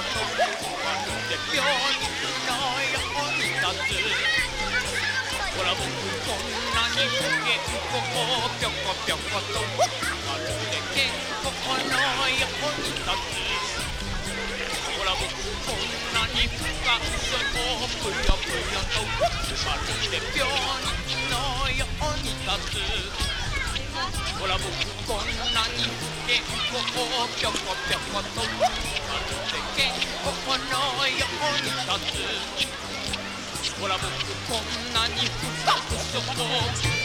で病人のように立つほら僕こんなに不健康ぴょこぴょことまるで健康のように立つほら僕こんなに不感症ぷよぷよとまるで病人のように立つほら僕こんなに不健康ぴょこぴょことまるで健康のように立つほら僕こんなに不感症